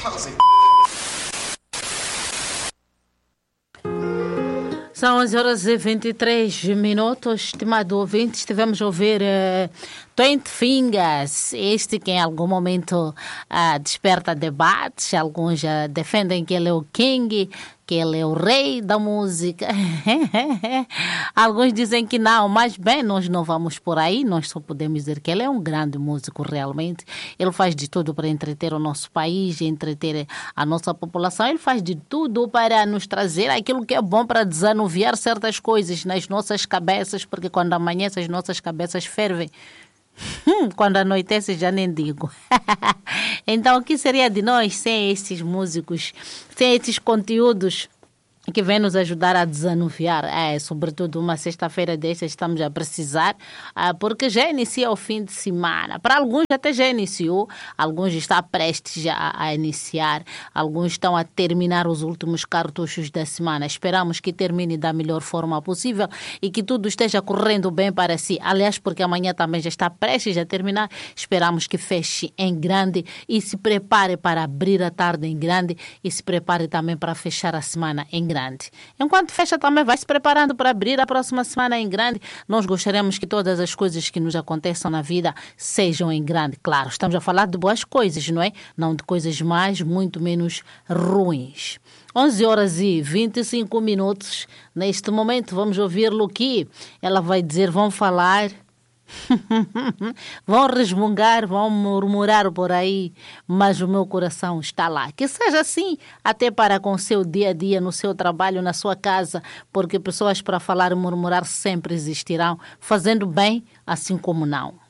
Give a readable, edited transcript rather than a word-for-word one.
São 11h23, estimado ouvinte. Estivemos a ouvir 20 Fingers, este que em algum momento desperta debates. Alguns defendem que ele é o king, que ele é o rei da música. Alguns dizem que não, mas bem, nós não vamos por aí. Nós só podemos dizer que ele é um grande músico realmente. Ele faz de tudo para entreter o nosso país, entreter a nossa população. Ele faz de tudo para nos trazer aquilo que é bom para desanuviar certas coisas nas nossas cabeças, porque quando amanhece as nossas cabeças fervem. Quando anoitece já nem digo. Então o que seria de nós sem esses músicos, sem esses conteúdos que vem nos ajudar a desanuviar? Sobretudo uma sexta-feira destas estamos a precisar, porque já inicia o fim de semana. Para alguns até já iniciou, alguns estão prestes a iniciar, alguns estão a terminar os últimos cartuchos da semana. Esperamos que termine da melhor forma possível e que tudo esteja correndo bem para si. Aliás, porque amanhã também já está prestes a terminar, esperamos que feche em grande e se prepare para abrir a tarde em grande e se prepare também para fechar a semana em grande. Enquanto fecha também vai se preparando para abrir a próxima semana em grande. Nós gostaríamos que todas as coisas que nos aconteçam na vida sejam em grande. Claro, estamos a falar de boas coisas, não é? Não de coisas mais, muito menos ruins. 11h25. Neste momento vamos ouvir Luqui. Ela vai dizer, vão falar... Vão resmungar, vão murmurar por aí, mas o meu coração está lá. Que seja assim, até para com o seu dia a dia, no seu trabalho, na sua casa, porque pessoas para falar e murmurar sempre existirão, fazendo bem, assim como não.